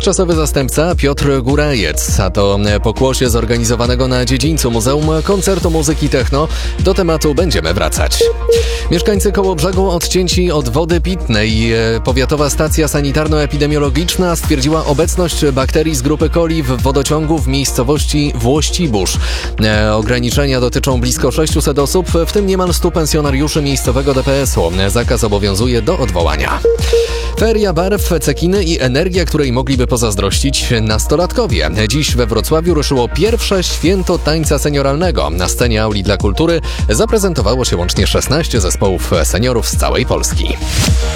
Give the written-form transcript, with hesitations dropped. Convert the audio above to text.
dotychczasowy zastępca Piotr Górajec, a to pokłosie zorganizowanego na dziedzińcu Muzeum Koncertu Muzyki Techno. Do tematu będziemy wracać. Mieszkańcy Kołobrzegu odcięci od wody pitnej. Powiatowa stacja sanitarno-epidemiologiczna stwierdziła obecność bakterii z grupy coli w wodociągu w miejscowości Włościbórz. Ograniczenia dotyczą blisko 600 osób, w tym niemal 100 pensjonariuszy miejscowego DPS-u. Zakaz obowiązuje do odwołania. Feria barw, cekiny i energia, której mogliby pozazdrościć nastolatkowie. Dziś we Wrocławiu ruszyło pierwsze święto tańca senioralnego. Na scenie auli dla kultury zaprezentowało się łącznie 16 zespołów seniorów z całej Polski.